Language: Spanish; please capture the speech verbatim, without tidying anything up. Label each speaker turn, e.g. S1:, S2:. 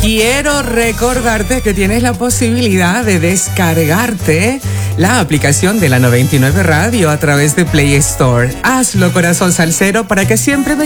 S1: Quiero recordarte que tienes la posibilidad de descargarte la aplicación de la noventa y nueve Radio a través de Play Store. Hazlo, corazón salsero, para que siempre me